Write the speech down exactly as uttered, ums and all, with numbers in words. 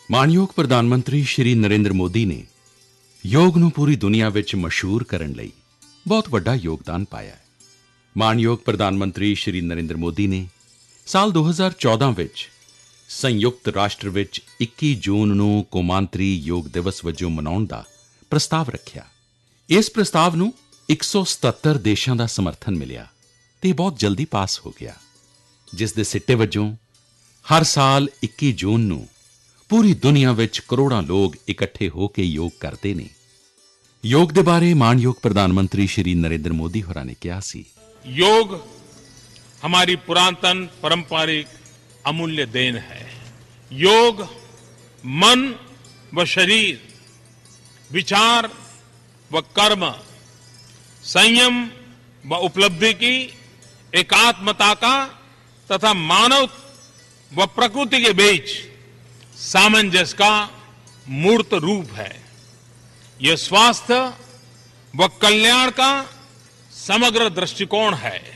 ਮਾਣਯੋਗ ਪ੍ਰਧਾਨ ਮੰਤਰੀ ਸ਼੍ਰੀ ਨਰਿੰਦਰ ਮੋਦੀ ਨੇ ਯੋਗ ਨੂੰ ਪੂਰੀ ਦੁਨੀਆ ਵਿੱਚ ਮਸ਼ਹੂਰ ਕਰਨ ਲਈ ਬਹੁਤ ਵੱਡਾ ਯੋਗਦਾਨ ਪਾਇਆ ਹੈ। ਮਾਣਯੋਗ ਪ੍ਰਧਾਨ ਮੰਤਰੀ ਸ਼੍ਰੀ ਨਰਿੰਦਰ ਮੋਦੀ ਨੇ ਸਾਲ ਦੋ ਹਜ਼ਾਰ ਚੌਦਾਂ ਵਿੱਚ ਸੰਯੁਕਤ ਰਾਸ਼ਟਰ ਵਿੱਚ ਇੱਕੀ ਜੂਨ ਨੂੰ ਕੌਮਾਂਤਰੀ ਯੋਗ ਦਿਵਸ ਵਜੋਂ ਮਨਾਉਣ ਦਾ ਪ੍ਰਸਤਾਵ ਰੱਖਿਆ। ਇਸ ਪ੍ਰਸਤਾਵ ਨੂੰ ਇੱਕ ਸੌ ਸਤੱਤਰ ਦੇਸ਼ਾਂ ਦਾ ਸਮਰਥਨ ਮਿਲਿਆ ਅਤੇ ਇਹ ਬਹੁਤ ਜਲਦੀ ਪਾਸ ਹੋ ਗਿਆ, ਜਿਸ ਦੇ ਸਿੱਟੇ ਵਜੋਂ ਹਰ ਸਾਲ ਇੱਕੀ ਜੂਨ ਨੂੰ ਪੂਰੀ ਦੁਨੀਆ ਵਿੱਚ ਕਰੋੜਾਂ ਲੋਕ ਇਕੱਠੇ ਹੋ ਕੇ ਯੋਗ ਕਰਦੇ ਨੇ। ਯੋਗ ਦੇ ਬਾਰੇ ਮਾਣਯੋਗ ਪ੍ਰਧਾਨ ਮੰਤਰੀ ਸ਼੍ਰੀ ਨਰਿੰਦਰ ਮੋਦੀ ਹੋਰਾਂ ਨੇ ਕਿਹਾ ਸੀ, योग हमारी पुरातन पारंपरिक अमूल्य देन है। योग मन व शरीर, विचार व कर्म, संयम व उपलब्धि की एकात्मता का तथा मानव व प्रकृति के बीच सामंजस्य का मूर्त रूप है। यह स्वास्थ्य व कल्याण का समग्र दृष्टिकोण है।